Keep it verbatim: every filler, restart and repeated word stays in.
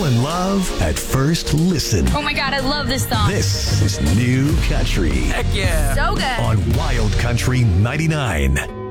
Fall in love at first listen. Oh my God, I love this song. This is New Country Heck yeah. So good. on Wild Country ninety-nine.